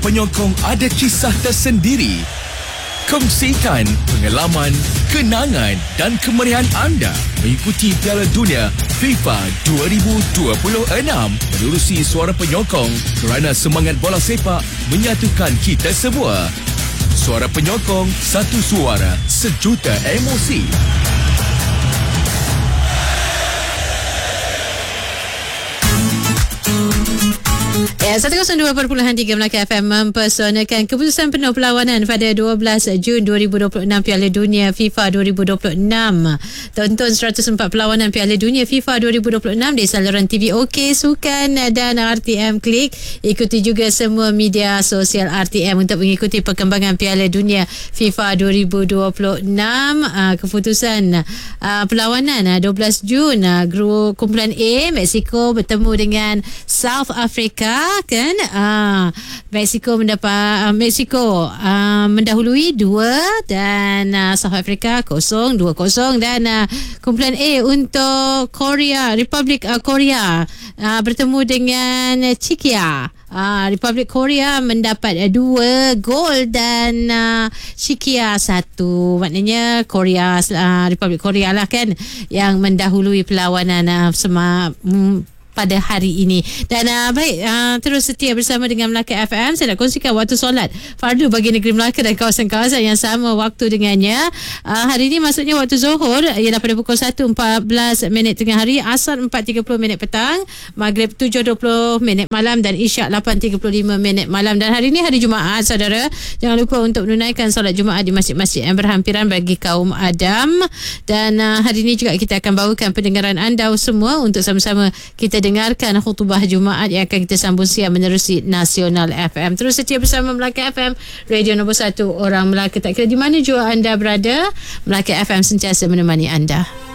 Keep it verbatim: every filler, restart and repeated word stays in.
penyokong ada kisah tersendiri. Kongsikan pengalaman, kenangan dan kemeriahan anda mengikuti Piala Dunia FIFA dua ribu dua puluh enam menerusi Suara Penyokong kerana semangat bola sepak menyatukan kita semua. Suara Penyokong, satu suara, sejuta emosi. Ya, seratus dua perpuluhan tiga Melaka F M mempersoalkan keputusan penuh perlawanan pada dua belas Jun dua ribu dua puluh enam Piala Dunia FIFA dua ribu dua puluh enam. Tonton seratus empat perlawanan Piala Dunia FIFA dua ribu dua puluh enam di saluran T V OK, Sukan dan R T M Klik. Ikuti juga semua media sosial R T M untuk mengikuti perkembangan Piala Dunia FIFA dua ribu dua puluh enam. Uh, keputusan uh, perlawanan uh, dua belas Jun uh, grup kumpulan A, Mexico bertemu dengan South Africa. Kan uh, Mexico mendapat uh, Mexico uh, mendahului dua dan uh, South Africa kosong dua kosong dan uh, kumpulan A untuk Korea Republik uh, Korea uh, bertemu dengan Czechia. Uh, Republik Korea mendapat uh, dua gol dan uh, Czechia satu. Maknanya Korea uh, Republik Korea lah kan yang mendahului perlawanan uh, sema mm, pada hari ini. Dan uh, baik, uh, terus setia bersama dengan Melaka F M. Saya nak kongsikan waktu solat fardu bagi negeri Melaka dan kawasan-kawasan yang sama waktu dengannya. Uh, hari ini maksudnya waktu Zuhur ialah pada pukul satu empat belas minit tengah hari, Asar empat tiga puluh minit petang, Maghrib tujuh dua puluh minit malam dan Isyak lapan tiga puluh lima minit malam. Dan hari ini hari Jumaat, saudara. Jangan lupa untuk menunaikan solat Jumaat di masjid-masjid yang berhampiran bagi kaum Adam. Dan uh, hari ini juga kita akan bawakan pendengaran anda semua untuk sama-sama kita dengarkan khutbah Jumaat yang akan kita sambung siang menerusi Nasional F M. Terus setia bersama Melaka F M, radio nombor satu orang Melaka. Tak kira di mana jua anda berada, Melaka F M sentiasa menemani anda.